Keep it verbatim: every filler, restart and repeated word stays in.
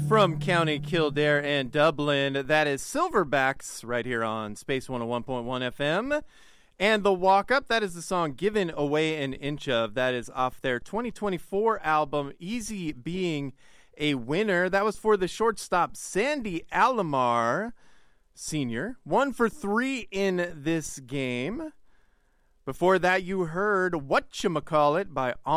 From County Kildare and Dublin, that is Silverbacks right here on Space one oh one point one F M. And the Walk Up, that is the song Given Away an Inch Of. That is off their twenty twenty-four album, Easy Being a Winner. That was for the shortstop, Sandy Alomar, Senior. One for three in this game. Before that, you heard Whatchamacallit by